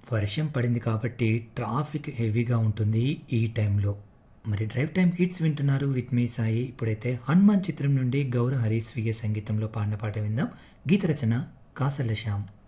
వర్షం పడింది కాబట్టి ట్రాఫిక్ హెవీగా ఉంటుంది ఈ టైంలో. మరి డ్రైవ్ టైమ్ హిట్స్ వింటున్నారు విత్ మీ సాయి. ఇప్పుడైతే 'హనుమాన్' చిత్రం నుండి గౌర హరి స్వీయ సంగీతంలో పాడిన పాట విందాం. గీత రచన కాసర్ల శ్యామ్.